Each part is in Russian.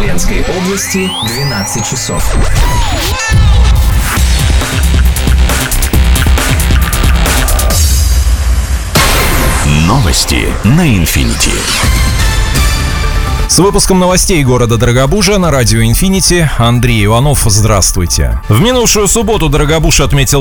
Смоленской области 12 часов. Новости на Инфинити. С выпуском новостей города Дорогобужа на радио Инфинити Андрей Иванов. Здравствуйте. В минувшую субботу Дорогобуж отметил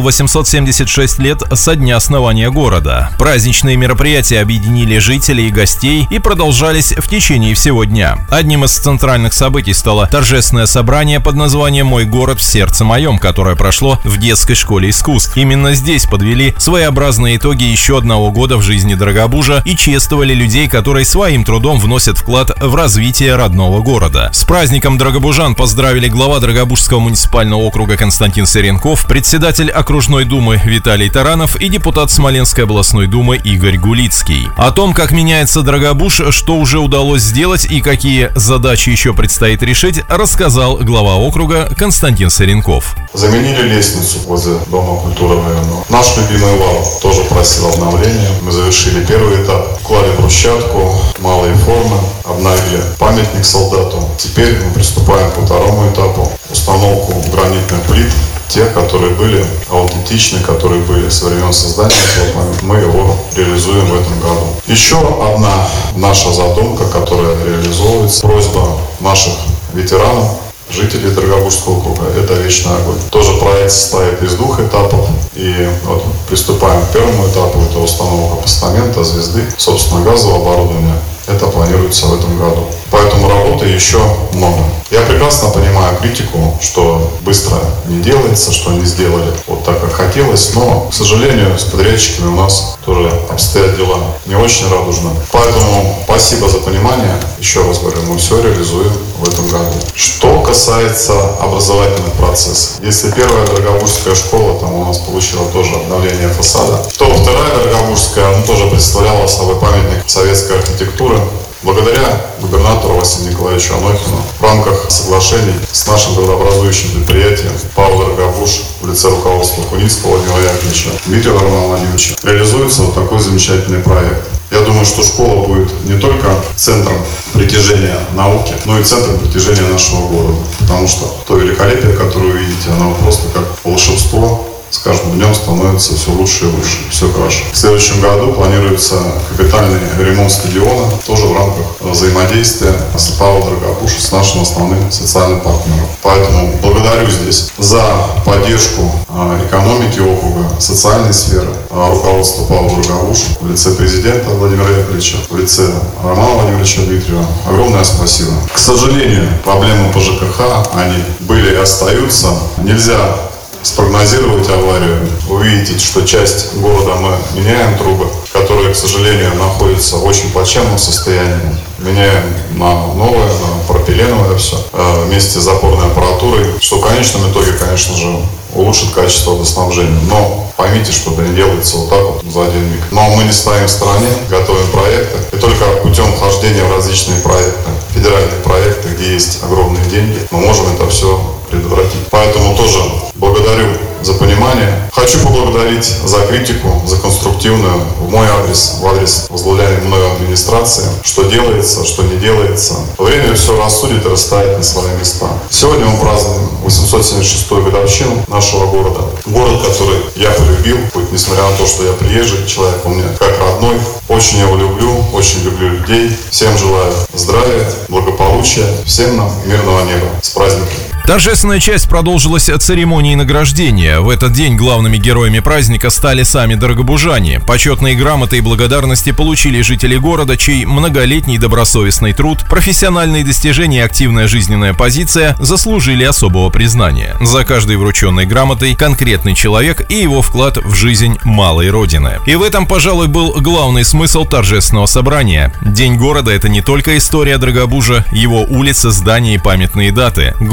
876 лет со дня основания города. Праздничные мероприятия объединили жителей и гостей и продолжались в течение всего дня. Одним из центральных событий стало торжественное собрание под названием «Мой город в сердце моем», которое прошло в детской школе искусств. Именно здесь подвели своеобразные итоги еще одного года в жизни Дорогобужа и чествовали людей, которые своим трудом вносят вклад в развитие родного города. С праздником дорогобужан поздравили глава Дорогобужского муниципального округа Константин Серенков, председатель окружной думы Виталий Таранов и депутат Смоленской областной думы Игорь Гулицкий. О том, как меняется Дорогобуж, что уже удалось сделать и какие задачи еще предстоит решить, рассказал глава округа Константин Серенков. Заменили лестницу возле Дома культуры районного. Наш любимый вал тоже просил обновления. Мы завершили первый этап, вклали брусчатку, малые формы, обновили памятник солдату. Теперь мы приступаем ко второму этапу. Установку гранитных плит, те, которые были аутентичны, которые были со времен создания этого памятника. Мы его реализуем в этом году. Еще одна наша задумка, которая реализовывается. Просьба наших ветеранов, жителей Дорогобужского округа, это «Вечный огонь». Тоже проект состоит из двух этапов. И вот приступаем к первому этапу. Это установка постамента, звезды, собственно, газового оборудования. Это планируется в этом году. Поэтому работы еще много. Я прекрасно понимаю критику, что быстро не делается, что не сделали вот так, как хотелось. Но, к сожалению, с подрядчиками у нас тоже обстоят дела не очень радужно. Поэтому спасибо за понимание. Еще раз говорю, мы все реализуем в этом году. Что касается образовательных процессов. Если первая Дорогобужская школа, там у нас получила тоже обновление фасада, то вторая Дорогобужская, она тоже представляла собой памятник советской архитектуры. Благодаря губернатору Василию Николаевичу Анохину в рамках соглашений с нашим градообразующим предприятием ПАО «Дорогобуж» в лице руководства Куницкого Владимира Яковлевича, Дмитрия Романа Владимировича реализуется вот такой замечательный проект. Я думаю, что школа будет не только центром притяжения науки, но и центром притяжения нашего города. Потому что то великолепие, которое вы видите, оно просто как волшебство. С каждым днем становится все лучше и лучше, все хорошо. В следующем году планируется капитальный ремонт стадиона, тоже в рамках взаимодействия с ПАО «Дорогобуж», с нашим основным социальным партнером. Поэтому благодарю здесь за поддержку экономики округа, социальной сферы, руководство ПАО «Дорогобуж» в лице президента Владимира Яковлевича, в лице Романа Владимировича Дмитриева. Огромное спасибо. К сожалению, проблемы по ЖКХ, они были и остаются. Нельзя спрогнозировать аварию. Вы видите, что часть города мы меняем трубы, которые, к сожалению, находятся в очень плачевном состоянии. Меняем на новое, на пропиленовое все, вместе с запорной аппаратурой, что в конечном итоге, конечно же, улучшит качество водоснабжения. Но поймите, что это не делается вот так вот за один миг. Но мы не стоим в стороне, готовим проекты. И только путем вхождения в различные проекты, федеральные проекты, где есть огромные деньги, мы можем это все предотвратить. Поэтому тоже благодарю за понимание. Хочу поблагодарить за критику, за конструктивную в мой адрес, в адрес возглавляемой мной администрации, что делается, что не делается. Время все рассудит и расставит на свои места. Сегодня мы празднуем 876-ю годовщину нашего города. Город, который я полюбил, хоть несмотря на то, что я приезжий человек, он мне как родной. Очень его люблю, очень люблю людей. Всем желаю здравия, благополучия, всем нам мирного неба. С праздником! Торжественная часть продолжилась церемонией награждения. В этот день главными героями праздника стали сами дорогобужане. Почетные грамоты и благодарности получили жители города, чей многолетний добросовестный труд, профессиональные достижения и активная жизненная позиция заслужили особого признания. За каждой врученной грамотой конкретный человек и его вклад в жизнь малой родины. И в этом, пожалуй, был главный смысл торжественного собрания. День города — это не только история Дорогобужа, его улицы, здания и памятные даты. Город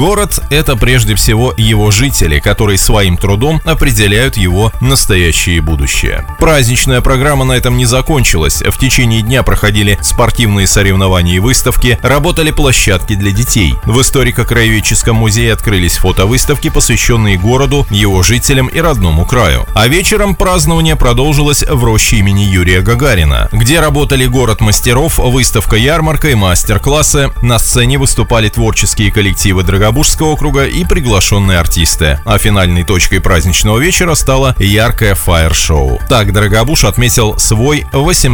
– это прежде всего его жители, которые своим трудом определяют его настоящее и будущее. Праздничная программа на этом не закончилась. В течение дня проходили спортивные соревнования и выставки, работали площадки для детей. В историко-краеведческом музее открылись фотовыставки, посвященные городу, его жителям и родному краю. А вечером празднование продолжилось в роще имени Юрия Гагарина, где работали город мастеров, выставка-ярмарка и мастер-классы. На сцене выступали творческие коллективы Драгобужского округа и приглашенные артисты. А финальной точкой праздничного вечера стало яркое фаер-шоу. Так Драгобуж отметил свой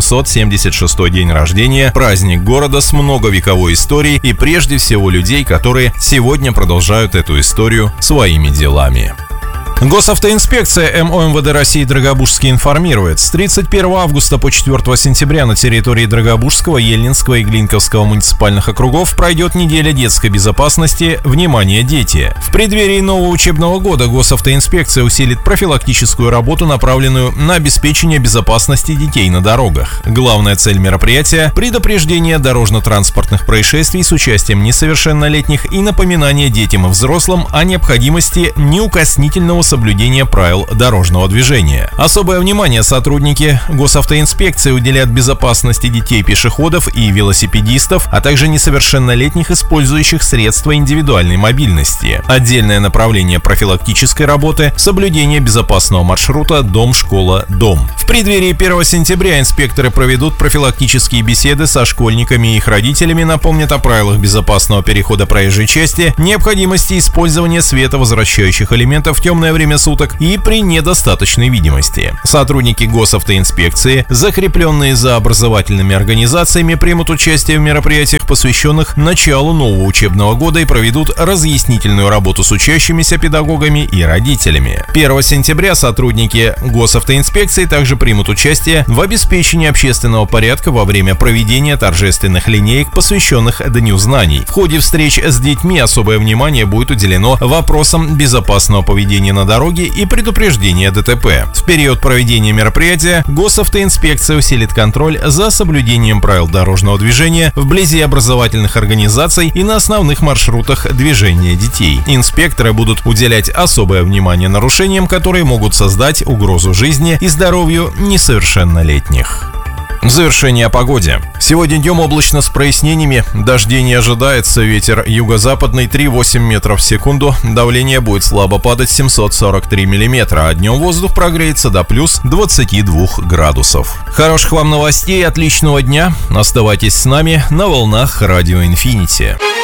876-й день рождения, праздник города с многовековой историей и прежде всего людей, которые сегодня продолжают эту историю своими делами. Госавтоинспекция МОМВД России Драгобужский информирует: с 31 августа по 4 сентября на территории Драгобужского, Ельнинского и Глинковского муниципальных округов пройдет неделя детской безопасности «Внимание, дети». В преддверии нового учебного года Госавтоинспекция усилит профилактическую работу, направленную на обеспечение безопасности детей на дорогах. Главная цель мероприятия – предупреждение дорожно-транспортных происшествий с участием несовершеннолетних и напоминание детям и взрослым о необходимости неукоснительного соблюдения правил дорожного движения. Особое внимание сотрудники Госавтоинспекции уделяют безопасности детей-пешеходов и велосипедистов, а также несовершеннолетних, использующих средства индивидуальной мобильности. Отдельное направление профилактической работы – соблюдение безопасного маршрута дом-школа-дом. В преддверии 1 сентября инспекторы проведут профилактические беседы со школьниками и их родителями, напомнят о правилах безопасного перехода проезжей части, необходимости использования световозвращающих элементов в темное время суток и при недостаточной видимости. Сотрудники Госавтоинспекции, закрепленные за образовательными организациями, примут участие в мероприятиях, посвященных началу нового учебного года, и проведут разъяснительную работу с учащимися, педагогами и родителями. 1 сентября сотрудники Госавтоинспекции также примут участие в обеспечении общественного порядка во время проведения торжественных линеек, посвященных Дню знаний. В ходе встреч с детьми особое внимание будет уделено вопросам безопасного поведения на дороге и предупреждения ДТП. В период проведения мероприятия Госавтоинспекция усилит контроль за соблюдением правил дорожного движения вблизи образовательных организаций и на основных маршрутах движения детей. Инспекторы будут уделять особое внимание нарушениям, которые могут создать угрозу жизни и здоровью несовершеннолетних. В завершение о погоде. Сегодня днем облачно с прояснениями, дождей не ожидается, ветер юго-западный 3,8 метров в секунду, давление будет слабо падать 743 миллиметра, а днем воздух прогреется до плюс 22 градусов. Хороших вам новостей, отличного дня, оставайтесь с нами на волнах Радио Инфинити.